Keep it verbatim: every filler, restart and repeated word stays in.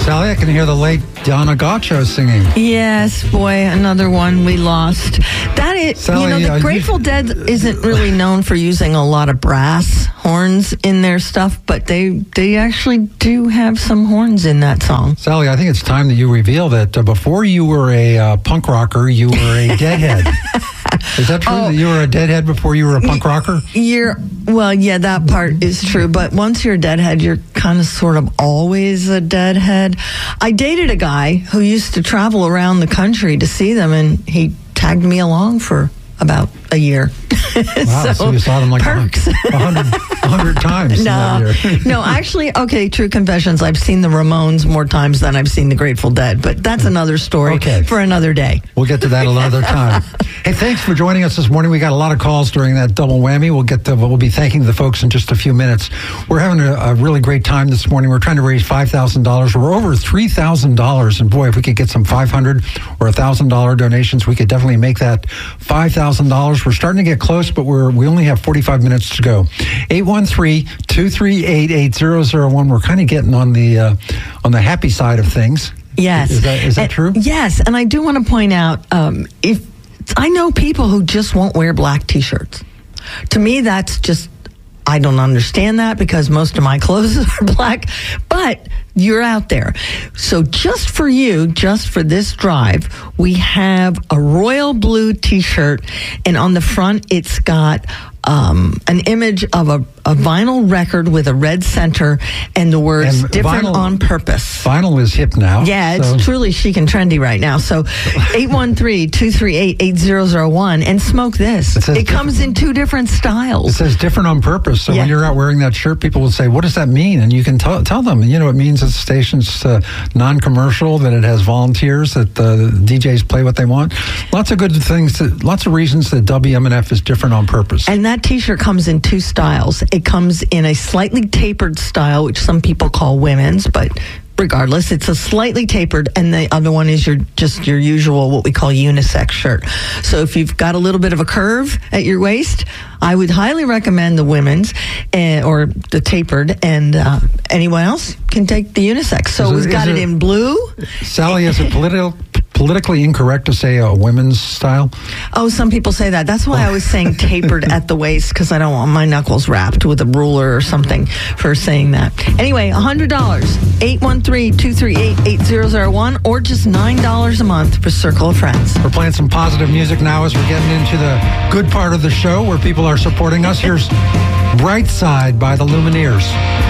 Sally, I can hear the late Donna Gaucho singing. Yes, boy, another one we lost. That is, Sally, you know, the uh, Grateful you, Dead isn't really known for using a lot of brass horns in their stuff, but they they actually do have some horns in that song. Sally, I think it's time that you reveal that uh, before you were a uh, punk rocker, you were a deadhead. Is that true, Oh, that you were a deadhead before you were a punk rocker? You're, well, yeah, that part is true. But once you're a deadhead, you're kind of sort of always a deadhead. I dated a guy who used to travel around the country to see them, and he tagged me along for about a year. Wow, so, so you saw them like perks. a hundred, a hundred times No, in that year. no, actually, okay, true confessions. I've seen the Ramones more times than I've seen the Grateful Dead, but that's another story Okay. for another day. We'll get to that another time. Hey, thanks for joining us this morning. We got a lot of calls during that double whammy. We'll get to, we'll be thanking the folks in just a few minutes. We're having a, a really great time this morning. We're trying to raise five thousand dollars. We're over three thousand dollars. And boy, if we could get some five hundred dollars or one thousand dollars donations, we could definitely make that five thousand dollars. We're starting to get close, but we're, we only have forty-five minutes to go. eight one three, two three eight, eight zero zero one. We're kind of getting on the, uh, on the happy side of things. Yes. Is that, is that And- true? Yes, and I do want to point out, um, if I know people who just won't wear black T-shirts. To me, that's just, I don't understand that because most of my clothes are black, but you're out there. So just for you, just for this drive, we have a royal blue T-shirt, and on the front, it's got um, an image of a, a vinyl record with a red center and the words And different vinyl- on purpose. Vinyl is hip now. Yeah, it's so- truly chic and trendy right now. So eight one three, two three eight, eight zero zero one, and smoke this. It It, says comes in two different It styles. says different on purpose. So Yeah. when you're out wearing that shirt, people will say, what does that mean? And you can tell tell them, you know, it means that the station's uh, non-commercial, that it has volunteers, that the D Js play what they want. Lots of good things, that, lots of reasons that W M N F is different on purpose. And that T-shirt comes in two styles. It comes in a slightly tapered style, which some people call women's, but regardless, it's a slightly tapered, and the other one is your just your usual, what we call unisex shirt. So if you've got a little bit of a curve at your waist, I would highly recommend the women's uh, or the tapered, and uh, anyone else can take the unisex. So Is it- we've got is it it- in blue. Sally, is it political, politically incorrect to say a women's style? Oh, some people say that. That's why I was saying tapered at the waist, because I don't want my knuckles wrapped with a ruler or something for saying that. Anyway, one hundred dollars, eight one three, two three eight, eight zero zero one, or just nine dollars a month for Circle of Friends. We're playing some positive music now as we're getting into the good part of the show where people are supporting us. Here's Bright Side by the Lumineers.